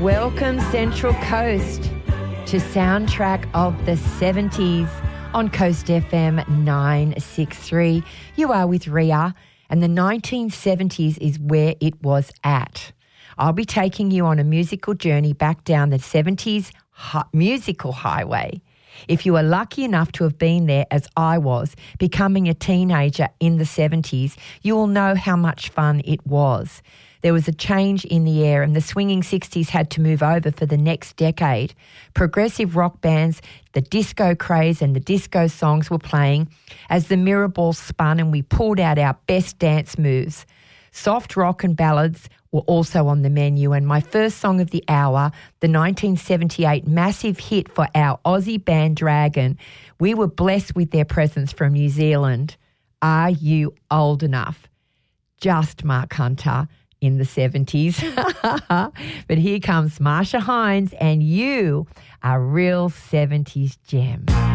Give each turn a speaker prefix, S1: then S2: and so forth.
S1: Welcome Central Coast to Soundtrack of the 70s on Coast FM 963. You are with Ria, and the 1970s is where it was at. I'll be taking you on a musical journey back down the 70s musical highway. If you are lucky enough to have been there as I was, becoming a teenager in the 70s, you will know how much fun it was. There was a change in the air and the swinging 60s had to move over for the next decade. Progressive rock bands, the disco craze and the disco songs were playing as the mirror ball spun and we pulled out our best dance moves. Soft rock and ballads were also on the menu, and my first song of the hour, the 1978 massive hit for our Aussie band Dragon, we were blessed with their presence from New Zealand. Are You Old Enough? Just Mark Hunter in the 70s. But here comes Marsha Hines, and You, a real 70s gem.